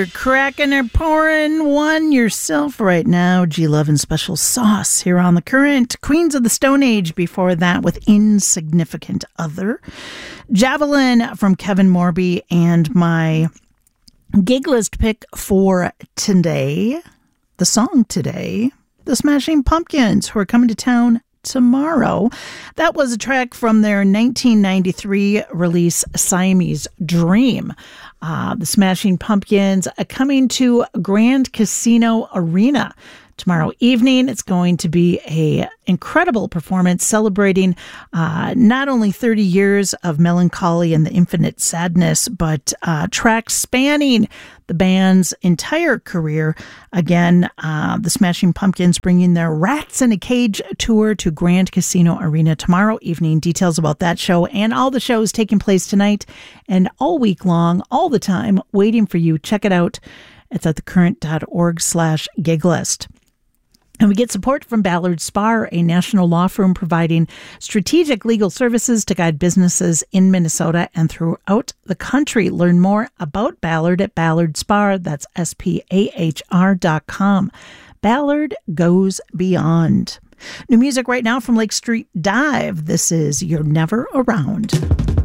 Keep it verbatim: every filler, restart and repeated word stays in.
You're cracking or pouring one yourself right now. G Love and Special Sauce here on The Current. Queens of the Stone Age before that with Insignificant Other. Javelin from Kevin Morby, and my gig list pick for today, the song today, the Smashing Pumpkins, who are coming to town tomorrow. That was a track from their nineteen ninety-three release, Siamese Dream. Uh, the Smashing Pumpkins are coming to Grand Casino Arena tomorrow evening. It's going to be a incredible performance celebrating uh, not only thirty years of Melancholy and the Infinite Sadness, but uh, tracks spanning the band's entire career. Again, uh, the Smashing Pumpkins bringing their Rats in a Cage tour to Grand Casino Arena tomorrow evening. Details about that show and all the shows taking place tonight and all week long, all the time, waiting for you. Check it out. It's at thecurrent.org slash gig list. And we get support from Ballard Spahr, a national law firm providing strategic legal services to guide businesses in Minnesota and throughout the country. Learn more about Ballard at Ballard Spahr. That's S P A H R dot com. Ballard goes beyond. New music right now from Lake Street Dive. This is You're Never Around.